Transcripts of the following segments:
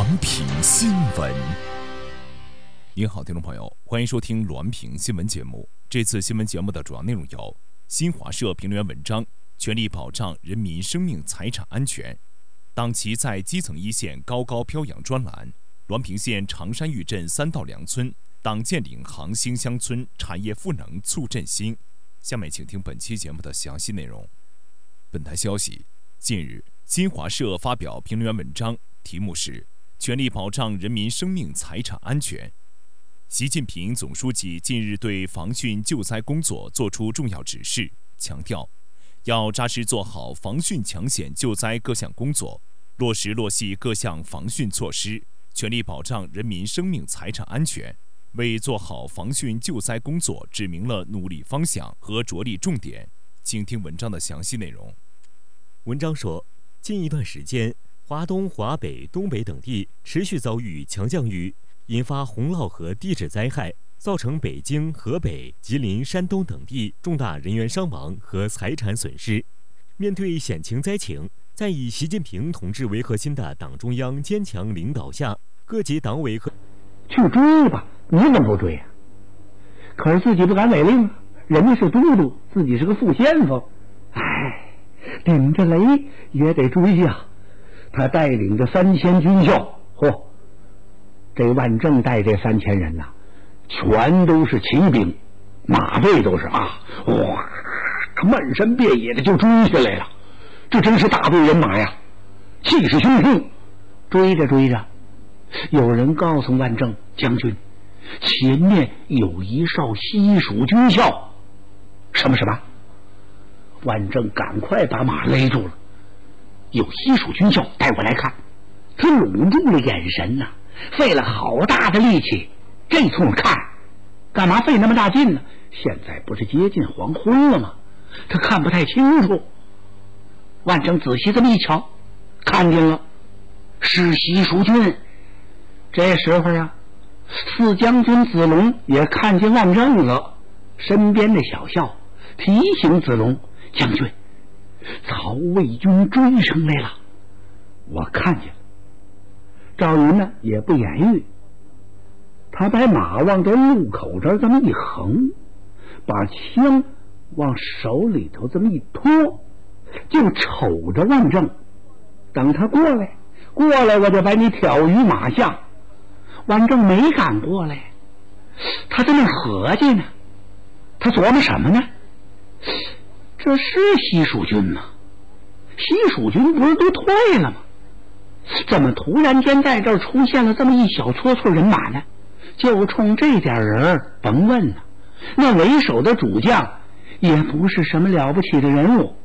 娈评新闻。您好，听众朋友，欢迎收听娈评新闻节目。这次新闻节目的主要内容有：新华社评论员文章，全力保障人民生命财产安全；党旗在基层一线高高飘扬专栏；滦平县长山峪镇3道梁村党建领航兴乡村产业赋能促振兴。下面请听本期节目的详细内容。本台消息，近日，新华社发表评论员文章，题目是“全力保障人民生命财产安全”。习近平总书记近日对防汛救灾工作作出重要指示，强调要扎实做好防汛抢险救灾各项工作，落实落细各项防汛措施，全力保障人民生命财产安全，为做好防汛救灾工作指明了努力方向和着力重点。请听文章的详细内容。 文章说，近一段时间，华东、华北、东北等地持续遭遇强降雨，引发洪涝和地质灾害，造成北京、河北、吉林、山东等地重大人员伤亡和财产损失。面对险情灾情，在以习近平同志为核心的党中央坚强领导下，各级党委和去追吧，你怎么不追啊？可是自己不敢违令啊，人家是都督，自己是个副先锋，顶着雷也得追呀。他带领着3000军校，这万正带这3000人呐，全都是骑兵，马队都是漫山遍野的就追下来了。这真是大队人马呀，气势汹汹。追着追着，有人告诉万正将军，前面有一哨西蜀军校。什么？万正赶快把马勒住了。有西蜀军校，带我来看。他拢住了眼神呐，费了好大的力气，这通看，干嘛费那么大劲呢？现在不是接近黄昏了吗？他看不太清楚。万正仔细这么一瞧，看见了，是西蜀军。这时候啊，四将军子龙也看见万正了，身边的小校提醒子龙，将军，曹魏军追上来了。我看见了。赵云呢也不言语，他把马往这路口这儿这么一横，把枪往手里头这么一托，就瞅着万正，等他过来我就把你挑于马下。万正没敢过来，他在那合计呢，他琢磨什么呢？这是西蜀军吗？西蜀军不是都退了吗？怎么突然间在这儿出现了这么一小撮人马呢？就冲这点人，甭问了，那为首的主将也不是什么了不起的人物。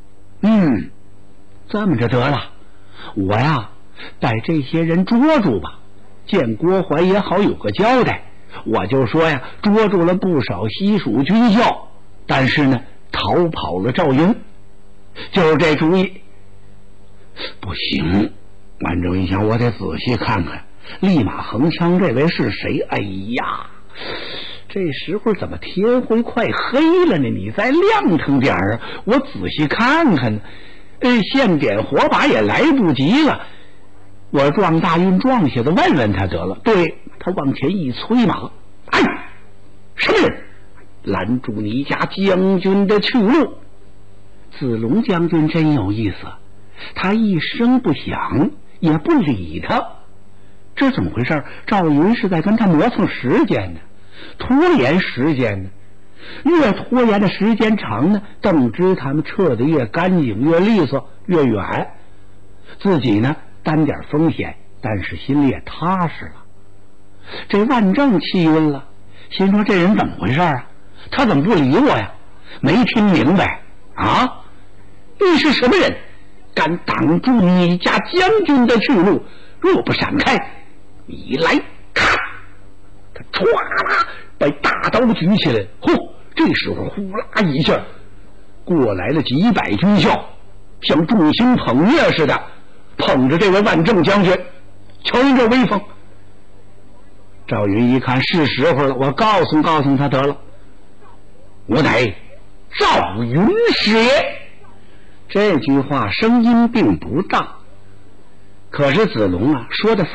这么着得了，我呀把这些人捉住吧，见郭淮也好有个交代。我就说呀，捉住了不少西蜀军校，但是呢逃跑了赵云。就是这主意。不行，万正一想，我得仔细看看立马横枪这位是谁。哎呀，这时候怎么天会快黑了呢？你再亮腾点儿，我仔细看看。现点火把也来不及了。我撞大运撞下的问问他得了。对，他往前一催马，什么人？拦住你家将军的去路。子龙将军真有意思，他一声不响，也不理他。这怎么回事？赵云是在跟他磨蹭时间呢，拖延时间呢。越拖延的时间长呢，邓芝他们撤得越干净越利索越远，自己呢担点风险，但是心里也踏实了。这万正气晕了，心说这人怎么回事啊？他怎么不理我呀？没听明白啊？你是什么人？敢挡住你家将军的去路？若不闪开，你来看！他唰啦把大刀举起来，这时候呼啦一下过来了几百军校，像众星捧月似的捧着这位万正将军。瞧您这威风！赵云一看是时候了，我告诉他得了，我乃赵云师爷。这句话声音并不大，可是子龙啊说的